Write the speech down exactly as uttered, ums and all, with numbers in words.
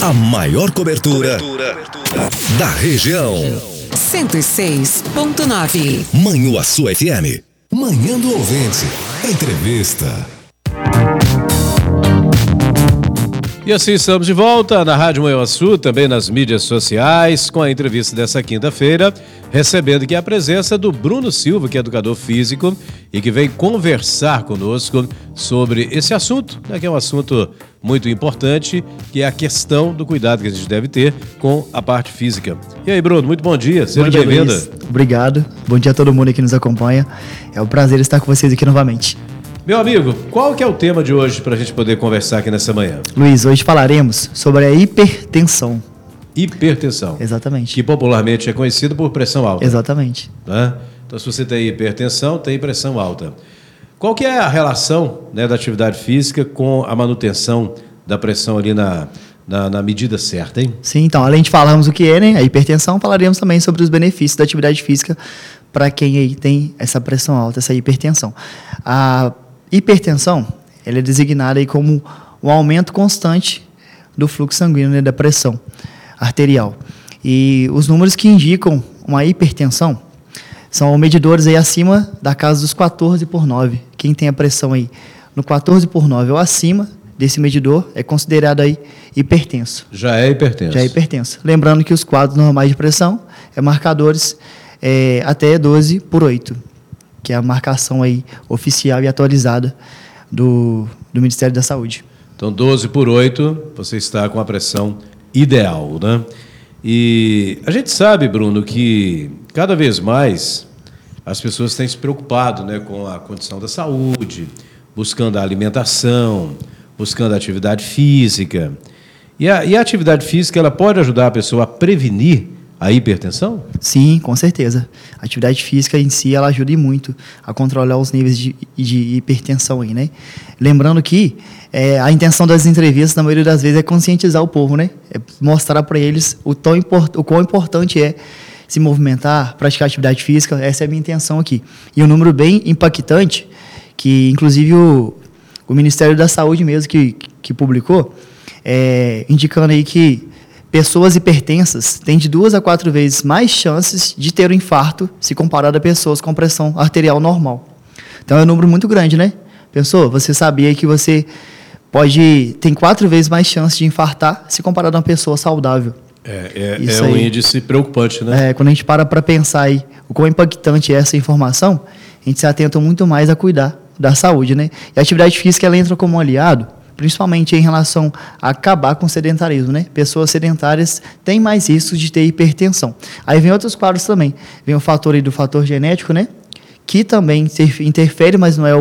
A maior cobertura, cobertura. da região. cento e seis ponto nove. Manhuaçu F M. Manhã do Ouvinte. Entrevista. E assim estamos de volta na Rádio Manhuaçu, também nas mídias sociais, com a entrevista dessa quinta-feira, recebendo aqui a presença do Bruno Silva, que é educador físico e que vem conversar conosco sobre esse assunto, né, que é um assunto muito importante, que é a questão do cuidado que a gente deve ter com a parte física. E aí, Bruno, muito bom dia, seja bem-vindo. Obrigado, bom dia a todo mundo que nos acompanha, é um prazer estar com vocês aqui novamente. Meu amigo, qual que é o tema de hoje para a gente poder conversar aqui nessa manhã? Luiz, hoje falaremos sobre a hipertensão. Hipertensão. Exatamente. Que popularmente é conhecido por pressão alta. Exatamente. Né? Então, se você tem hipertensão, tem pressão alta. Qual que é a relação, né, da atividade física com a manutenção da pressão ali na, na, na medida certa, hein? Sim, então, além de falarmos o que é, né, a hipertensão, falaremos também sobre os benefícios da atividade física para quem aí tem essa pressão alta, essa hipertensão. A hipertensão, ela é designada aí como um aumento constante do fluxo sanguíneo, né, da pressão arterial. E os números que indicam uma hipertensão são medidores aí acima da casa dos quatorze por nove. Quem tem a pressão aí no quatorze por nove ou acima desse medidor é considerado aí hipertenso. Já é hipertenso. Já é hipertenso. Lembrando que os quadros normais de pressão é marcadores é, até doze por oito. Que é a marcação aí oficial e atualizada do, do Ministério da Saúde. Então, doze por oito, você está com a pressão ideal, né? E a gente sabe, Bruno, que cada vez mais as pessoas têm se preocupado, né, com a condição da saúde, buscando a alimentação, buscando a atividade física. E a, e a atividade física, ela pode ajudar a pessoa a prevenir a hipertensão? Sim, com certeza. A atividade física em si, ela ajuda muito a controlar os níveis de, de hipertensão aí, né? Lembrando que é, a intenção das entrevistas, na maioria das vezes, é conscientizar o povo, né? É mostrar para eles o, tão import, o quão importante é se movimentar, praticar atividade física. Essa é a minha intenção aqui. E um número bem impactante, que inclusive o, o Ministério da Saúde mesmo que, que publicou, é, indicando aí que pessoas hipertensas têm de duas a quatro vezes mais chances de ter um infarto se comparado a pessoas com pressão arterial normal. Então é um número muito grande, né? Pensou? Você sabia que você pode tem quatro vezes mais chance de infartar se comparado a uma pessoa saudável. É, é, é um aí, índice preocupante, né? É, quando a gente para para pensar aí o quão impactante é essa informação, a gente se atenta muito mais a cuidar da saúde, né? E a atividade física, ela entra como um aliado, principalmente em relação a acabar com o sedentarismo, né? Pessoas sedentárias têm mais risco de ter hipertensão. Aí vem outros quadros também. Vem o fator aí do fator genético, né? Que também interfere, mas não é o